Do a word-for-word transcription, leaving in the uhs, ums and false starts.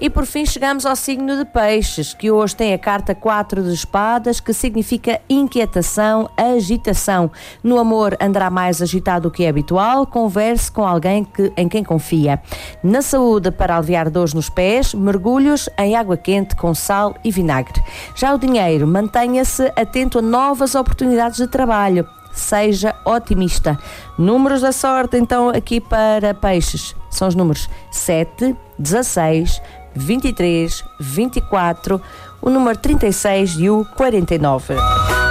E por fim chegamos ao signo de Peixes, que hoje tem a carta quatro de espadas, que significa inquietação, agitação. No amor andará mais agitado do que é habitual, converse com alguém que, em quem confia. Na saúde, para aliviar dores nos pés, mergulhos em água quente com sal e vinagre. Já o dinheiro, mantenha-se atento a novas oportunidades de trabalho. Seja otimista. Números da sorte, então, aqui para Peixes. São os números sete, dezasseis, vinte e três, vinte e quatro, o número trinta e seis e o quarenta e nove.